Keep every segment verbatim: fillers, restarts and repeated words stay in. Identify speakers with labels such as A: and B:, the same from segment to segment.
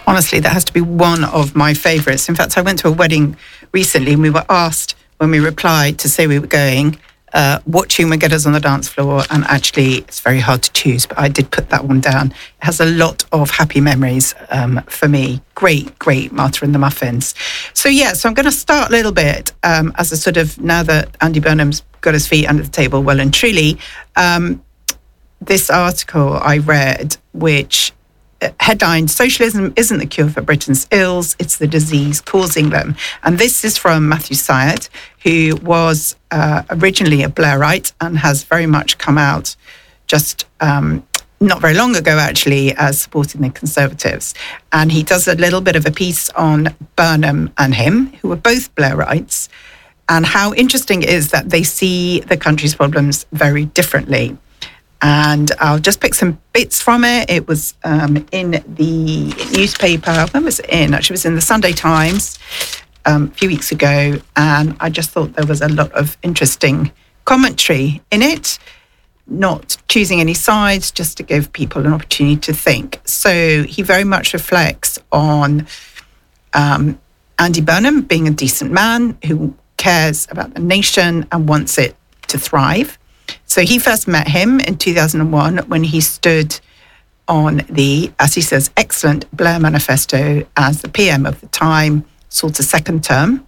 A: Honestly, that has to be one of my favourites. In fact, I went to a wedding recently and we were asked when we replied to say we were going, uh, what tune would get us on the dance floor? And actually, it's very hard to choose, but I did put that one down. It has a lot of happy memories um, for me. Great, great Martha and the Muffins. So yeah, so I'm going to start a little bit um, as a sort of, now that Andy Burnham's got his feet under the table well and truly, um, this article I read, which headlined, Socialism isn't the cure for Britain's ills, it's the disease causing them. And this is from Matthew Syed, who was uh, originally a Blairite and has very much come out just um, not very long ago, actually, as supporting the Conservatives. And he does a little bit of a piece on Burnham and him, who were both Blairites, and how interesting it is that they see the country's problems very differently. And I'll just pick some bits from it. It was um, in the newspaper. When was it in? Actually, it was in the Sunday Times um, a few weeks ago. And I just thought there was a lot of interesting commentary in it, not choosing any sides, just to give people an opportunity to think. So he very much reflects on um, Andy Burnham being a decent man who cares about the nation and wants it to thrive. So he first met him in two thousand one when he stood on the, as he says, excellent Blair Manifesto as the P M of the time, sought a second term.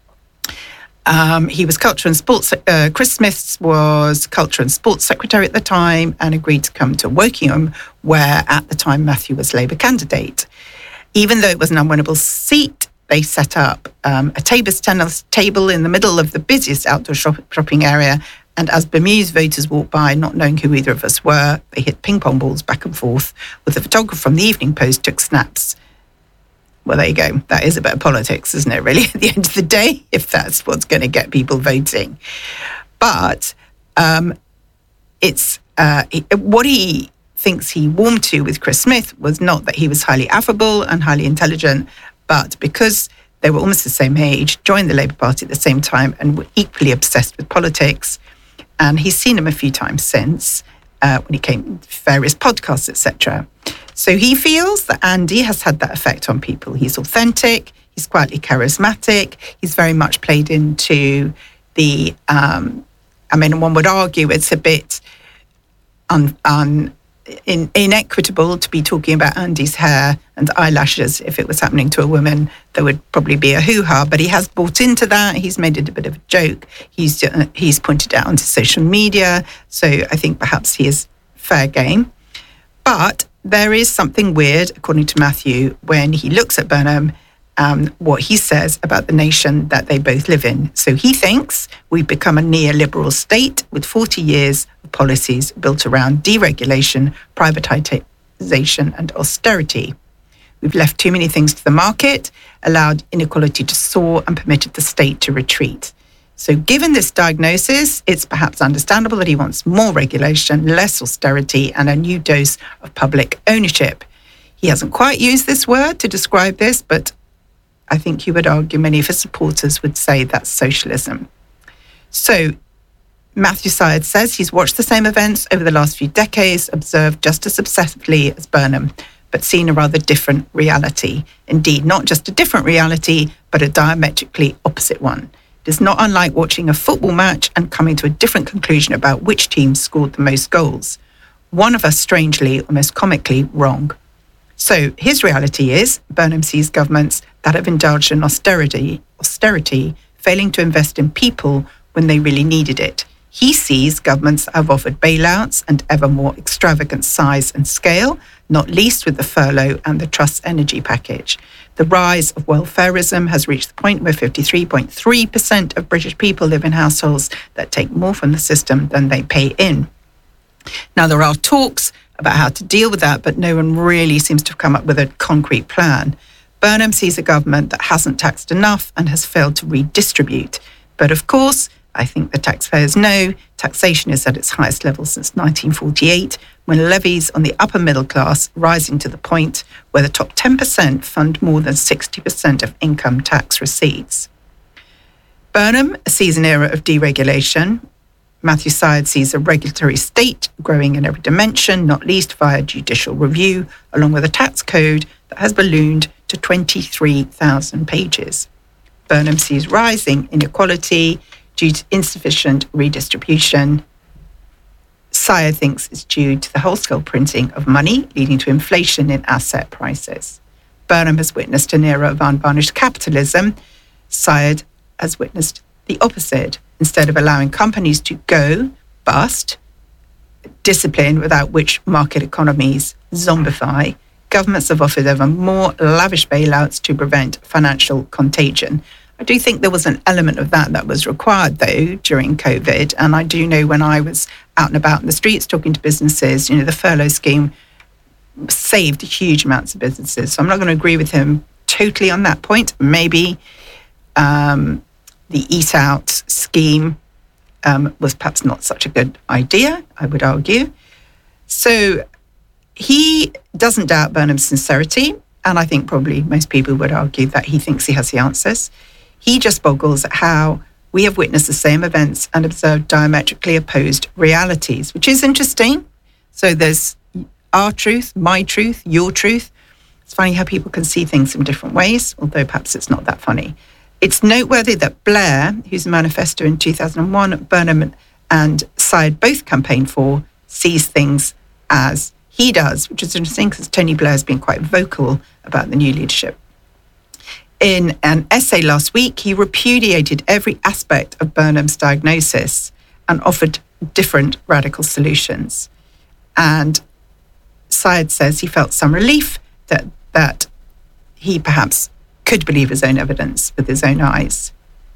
A: Um, he was Culture and Sports, uh, Chris Smith was Culture and Sports Secretary at the time and agreed to come to Wokingham, where at the time Matthew was Labour candidate. Even though it was an unwinnable seat, they set up um, a tables tennis table in the middle of the busiest outdoor shop, shopping area. And as bemused voters walked by, not knowing who either of us were, they hit ping pong balls back and forth, with the photographer from the Evening Post took snaps. Well, there you go. That is a bit of politics, isn't it, really, at the end of the day, if that's what's going to get people voting. But um, it's uh, what he thinks he warmed to with Chris Smith was not that he was highly affable and highly intelligent, but because they were almost the same age, joined the Labour Party at the same time, and were equally obsessed with politics. And he's seen him a few times since, uh, when he came to various podcasts, et cetera. So he feels that Andy has had that effect on people. He's authentic, he's quietly charismatic, he's very much played into the, um, I mean, one would argue it's a bit un, un, in, inequitable to be talking about Andy's hair and eyelashes. If it was happening to a woman, there would probably be a hoo-ha, but he has bought into that. He's made it a bit of a joke. He's uh, he's pointed out onto social media, so I think perhaps he is fair game. But there is something weird, according to Matthew, when he looks at Burnham, um, what he says about the nation that they both live in. So he thinks we've become a neoliberal state with forty years of policies built around deregulation, privatization and austerity. We've left too many things to the market, allowed inequality to soar and permitted the state to retreat. So given this diagnosis, it's perhaps understandable that he wants more regulation, less austerity and a new dose of public ownership. He hasn't quite used this word to describe this, but I think you would argue many of his supporters would say that's socialism. So Matthew Syed says he's watched the same events over the last few decades, observed just as obsessively as Burnham, but seen a rather different reality. Indeed, not just a different reality, but a diametrically opposite one. It is not unlike watching a football match and coming to a different conclusion about which team scored the most goals. One of us, strangely, almost comically, wrong. So his reality is Burnham sees governments that have indulged in austerity, austerity, failing to invest in people when they really needed it. He sees governments that have offered bailouts and ever more extravagant size and scale, not least with the furlough and the Truss energy package. The rise of welfarism has reached the point where fifty-three point three percent of British people live in households that take more from the system than they pay in. Now, there are talks about how to deal with that, but no one really seems to have come up with a concrete plan. Burnham sees a government that hasn't taxed enough and has failed to redistribute. But of course, I think the taxpayers know taxation is at its highest level since nineteen forty-eight, when levies on the upper middle class rising to the point where the top ten percent fund more than sixty percent of income tax receipts. Burnham sees an era of deregulation. Matthew Syed sees a regulatory state growing in every dimension, not least via judicial review, along with a tax code that has ballooned to twenty-three thousand pages. Burnham sees rising inequality due to insufficient redistribution. Syed thinks it's due to the wholesale printing of money, leading to inflation in asset prices. Burnham has witnessed an era of unvarnished capitalism. Syed has witnessed the opposite. Instead of allowing companies to go bust, discipline without which market economies zombify, governments have offered ever more lavish bailouts to prevent financial contagion. I do think there was an element of that that was required, though, during COVID. And I do know when I was out and about in the streets talking to businesses, you know, the furlough scheme saved huge amounts of businesses. So I'm not going to agree with him totally on that point. Maybe um, the Eat Out scheme um, was perhaps not such a good idea, I would argue. So he doesn't doubt Burnham's sincerity, and I think probably most people would argue that he thinks he has the answers. He just boggles at how we have witnessed the same events and observed diametrically opposed realities, which is interesting. So there's our truth, my truth, your truth. It's funny how people can see things in different ways, although perhaps it's not that funny. It's noteworthy that Blair, whose manifesto in two thousand one Burnham and Syed both campaigned for, sees things as he does, which is interesting because Tony Blair has been quite vocal about the new leadership. In an essay last week, he repudiated every aspect of Burnham's diagnosis and offered different radical solutions. And Syed says he felt some relief that that he perhaps could believe his own evidence with his own eyes.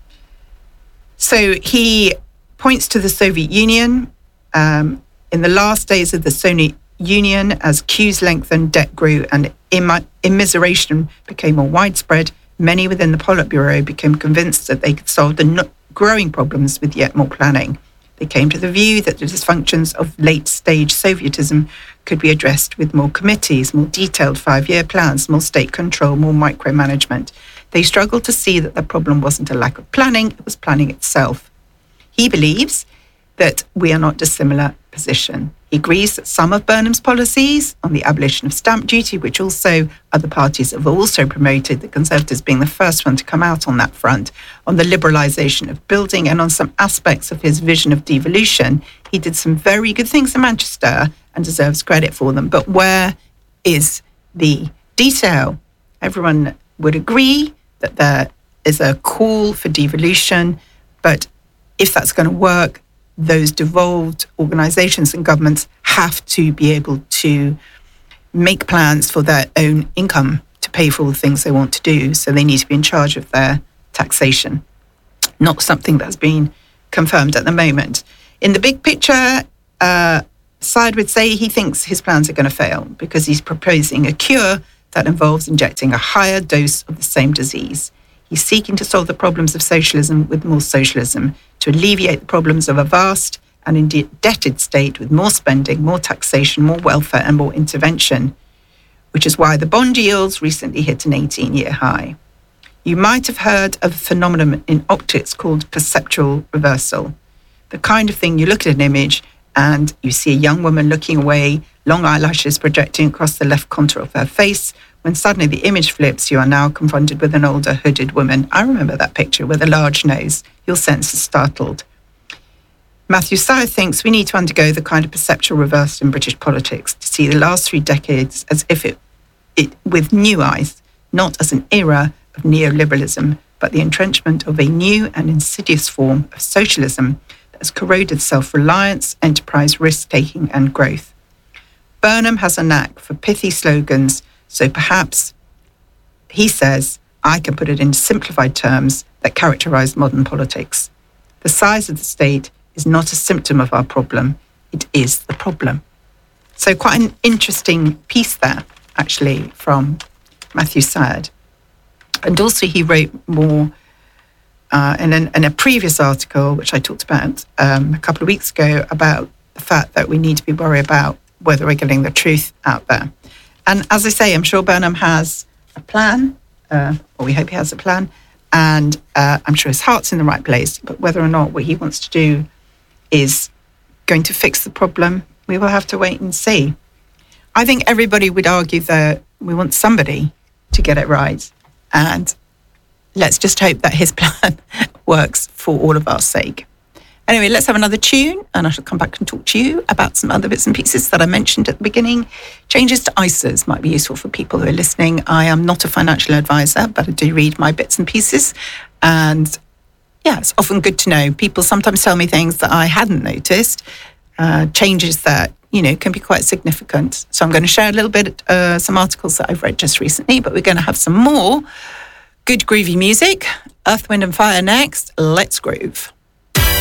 A: So he points to the Soviet Union. Um, in the last days of the Soviet Union, as queues lengthened, debt grew, and immi- immiseration became more widespread, many within the Politburo became convinced that they could solve the no- growing problems with yet more planning. They came to the view that the dysfunctions of late-stage Sovietism could be addressed with more committees, more detailed five-year plans, more state control, more micromanagement. They struggled to see that the problem wasn't a lack of planning, it was planning itself. He believes that we are not dissimilar position. He agrees that some of Burnham's policies on the abolition of stamp duty, which also other parties have also promoted, the Conservatives being the first one to come out on that front, on the liberalisation of building and on some aspects of his vision of devolution, he did some very good things in Manchester and deserves credit for them. But where is the detail? Everyone would agree that there is a call for devolution, but if that's going to work, those devolved organisations and governments have to be able to make plans for their own income to pay for all the things they want to do. So they need to be in charge of their taxation, not something that's been confirmed at the moment. In the big picture, uh, Syed would say he thinks his plans are going to fail because he's proposing a cure that involves injecting a higher dose of the same disease. He's seeking to solve the problems of socialism with more socialism, to alleviate the problems of a vast and indebted state with more spending, more taxation, more welfare and more intervention, which is why the bond yields recently hit an eighteen-year high. You might have heard of a phenomenon in optics called perceptual reversal, the kind of thing you look at an image and you see a young woman looking away, long eyelashes projecting across the left contour of her face. When suddenly the image flips, you are now confronted with an older hooded woman. I remember that picture with a large nose. Your sense is startled. Matthew Syed thinks we need to undergo the kind of perceptual reversal in British politics to see the last three decades as if it, it with new eyes, not as an era of neoliberalism, but the entrenchment of a new and insidious form of socialism that has corroded self-reliance, enterprise, risk-taking and growth. Burnham has a knack for pithy slogans, so perhaps, he says, I can put it in simplified terms that characterise modern politics. The size of the state is not a symptom of our problem, it is the problem. So quite an interesting piece there, actually, from Matthew Syed. And also he wrote more uh, in, an, in a previous article, which I talked about um, a couple of weeks ago, about the fact that we need to be worried about whether we're getting the truth out there. And as I say, I'm sure Burnham has a plan, uh, or we hope he has a plan, and uh, I'm sure his heart's in the right place. But whether or not what he wants to do is going to fix the problem, we will have to wait and see. I think everybody would argue that We want somebody to get it right. And let's just hope that his plan works for all of our sake. Anyway, let's have another tune, and I shall come back and talk to you about some other bits and pieces that I mentioned at the beginning. Changes to I S As might be useful for people who are listening. I am not a financial advisor, but I do read my bits and pieces. And yeah, it's often good to know. People sometimes tell me things that I hadn't noticed, uh, changes that, you know, can be quite significant. So I'm going to share a little bit, uh, some articles that I've read just recently, but we're going to have some more good groovy music. Earth, Wind and Fire next. Let's groove.